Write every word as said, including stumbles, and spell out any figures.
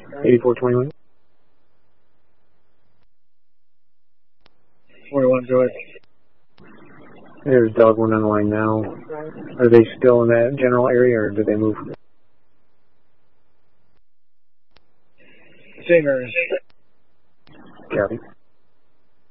eighty-four twenty-one. forty-one, go ahead. There's dog one on the line now. Are they still in that general area, or did they move? Same area. Copy.